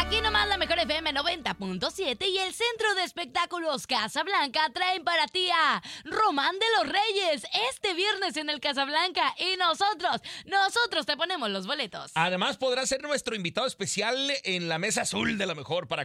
Aquí nomás la mejor FM 90.7 y el Centro de Espectáculos Casablanca traen para ti a Román de los Reyes este viernes en el Casablanca y nosotros te ponemos los boletos. Además podrás ser nuestro invitado especial en la Mesa Azul de la Mejor para